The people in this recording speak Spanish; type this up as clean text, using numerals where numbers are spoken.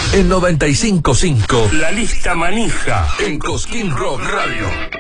En 95.5. La lista manija. En Cosquín Rock Radio.